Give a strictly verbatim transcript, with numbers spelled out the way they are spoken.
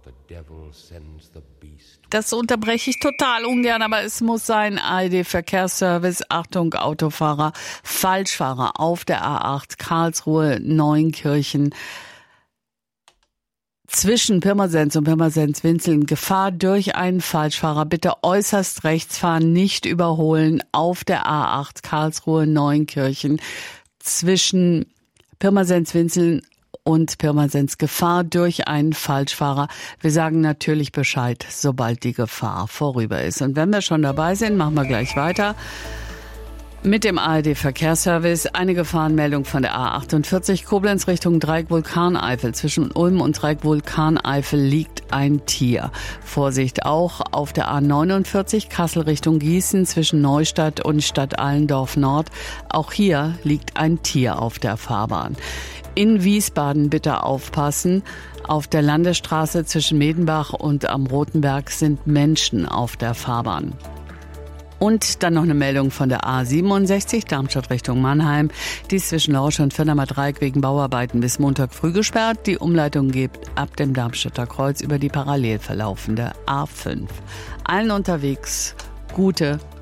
Das unterbreche ich total ungern, aber es muss sein. A R D-Verkehrsservice, Achtung, Autofahrer, Falschfahrer auf der A acht, Karlsruhe, Neunkirchen. Zwischen Pirmasens und Pirmasens-Winzeln Gefahr durch einen Falschfahrer. Bitte äußerst rechts fahren, nicht überholen auf der A acht, Karlsruhe, Neunkirchen. Zwischen Pirmasens-Winzeln und Pirmasens Gefahr durch einen Falschfahrer. Wir sagen natürlich Bescheid, sobald die Gefahr vorüber ist. Und wenn wir schon dabei sind, machen wir gleich weiter mit dem A R D-Verkehrsservice. Eine Gefahrenmeldung von der A achtundvierzig Koblenz Richtung Dreieck Vulkaneifel. Zwischen Ulm und Dreieck Vulkaneifel liegt ein Tier. Vorsicht auch auf der A neunundvierzig Kassel Richtung Gießen zwischen Neustadt und Stadt Allendorf Nord. Auch hier liegt ein Tier auf der Fahrbahn. In Wiesbaden bitte aufpassen. Auf der Landesstraße zwischen Medenbach und am Rotenberg sind Menschen auf der Fahrbahn. Und dann noch eine Meldung von der A siebenundsechzig, Darmstadt Richtung Mannheim. Die ist zwischen Lorsch und Firnamer Dreieck wegen Bauarbeiten bis Montag früh gesperrt. Die Umleitung geht ab dem Darmstädter Kreuz über die parallel verlaufende A fünf. Allen unterwegs gute